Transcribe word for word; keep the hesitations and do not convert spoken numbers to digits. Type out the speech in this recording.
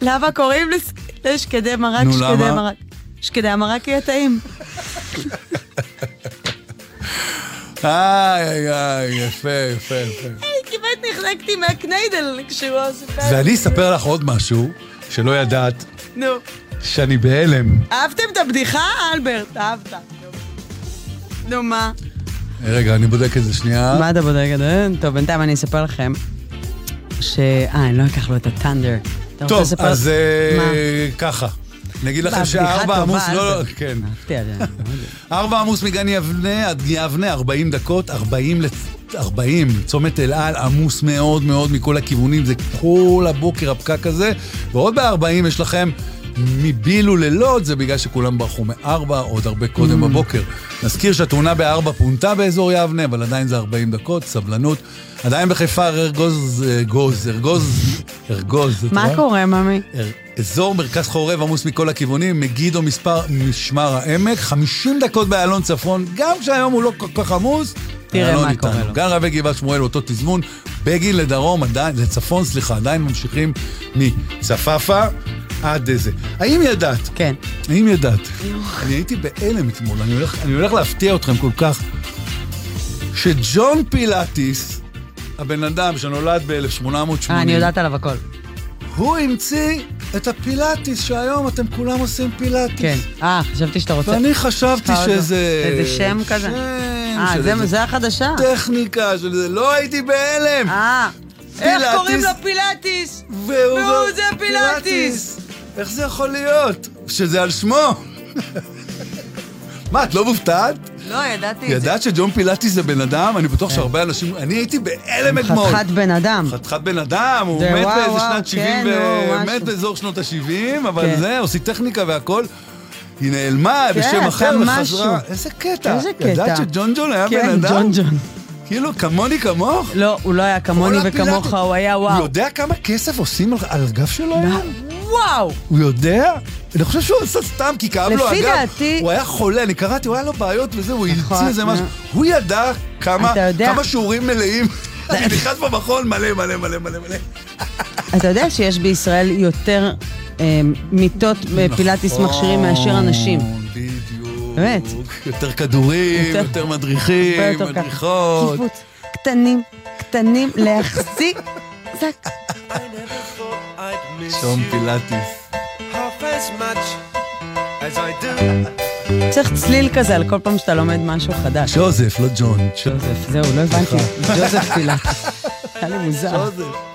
למה קוראים לשקדי מרק שקדי מרק? שקדי המרק יהיה טעים. איי, איי, איי, יפה, יפה, יפה. כמעט נחזקתי מהקניידל כשהוא סיפר. ואני אספר לך עוד משהו שלא ידעת. נו. שאני בהלם. אהבתם את הבדיחה, אלברט? אהבת. נו, מה? רגע, אני בודק את זה שנייה. מה אתה בודק את זה? טוב, בינתיים אני אספר לכם ש... אה, אני לא אקח לו את הטנדר. טוב, אז ככה. נגיד לכם שארבע עמוס, לא, לא, כן. ארבע עמוס מגן יבנה עד יבנה, ארבעים דקות, ארבעים, ארבעים, צומת אל על, עמוס מאוד מאוד מכל הכיוונים, זה כל הבוקר הפקק הזה, ועוד ב-ארבעים יש לכם מבילו ללוד, זה בגלל שכולם ברחו מארבע, עוד הרבה קודם בבוקר. נזכיר שהתאונה בארבע פונתה באזור יבנה, אבל עדיין זה ארבעים דקות, סבלנות. עדיין בחיפה ארגוז, גוז, ארגוז, ארגוז. מה קורה, ממי? אזור מרכז חורב עמוס מכל הכיוונים, מגידו מספר משמר העמק, חמישים דקות באלון צפון, גם כשהיום הוא לא כל כך עמוס, תראה מה קורה לו. גן רבי גבעת שמואל, אותו תזמון, בגין לדרום, עדיין, לצפון, סליחה, עדיין ממשיכים מצפפה עד איזה. האם ידעת? כן. האם ידעת? אני הייתי באלם אתמול, אני הולך, אני הולך להפתיע אתכם כל כך, שג'ון פילאטיס, הבן אדם שנולד ב-אלף שמונה מאות ושמונים, אני יודעת עליו הכל. הוא המציא את הפילאטיס, שהיום אתם כולם עושים פילאטיס. כן. אה, חשבתי שאתה רוצה. ואני חשבתי שזה... איזה שם כזה. אה, זה החדשה. טכניקה של זה. לא הייתי בהלם. אה. איך קוראים לו פילאטיס? והוא זה פילאטיס. איך זה יכול להיות? שזה על שמו. מה, את לא מופתעת? לא, ידעתי את זה. ידעת שג'ון פילאטיס זה בן אדם? אני בטוח שהרבה אנשים... אני הייתי בהלם אתמול. חתיכת בן אדם. חתיכת בן אדם, הוא מת באיזה שנת שבעים, מת באזור שנות ה-שבעים, אבל זה, עושה טכניקה והכל. היא נעלמה בשם אחר וחזרה. איזה קטע. איזה קטע. ידעת שג'ון ג'ון היה בן אדם? כן, ג'ון ג'ון. כאילו, כמוני כמוך? לא, הוא לא היה כמוני וכמוך, הוא היה וואו. הוא יודע כמה כסף עושים על הגב שלו? וואו! הוא יודע? אני חושב שהוא עושה סתם, כי כאב לו לפי הגב. דעתי... הוא היה חולה, אני קראתי, הוא היה לו בעיות וזה, הוא המציא איזה משהו. הוא ידע כמה שיעורים מלאים. אני נכנס במכון מלא, מלא, מלא, מלא, מלא. אתה יודע שיש בישראל יותר מיטות פילאטיס מכשירים מאשר אנשים. בדיוק. באמת. יותר כדורים, יותר מדריכים, מדריכות. קיבוץ, קטנים, קטנים, להחזיק. זק. שום פילאטיס. צריך צליל כזה על כל פעם שאתה לומד משהו חדש. ג'וזף, לא ג'ון. ג'וזף, זהו, לא הבנתי. ג'וזף פילאטיס. היה לי מוזר.